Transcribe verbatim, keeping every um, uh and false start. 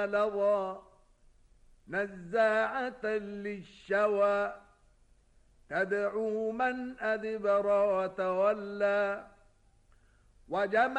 لظى نزاعة للشوى تدعو من أدبر وتولى وجمع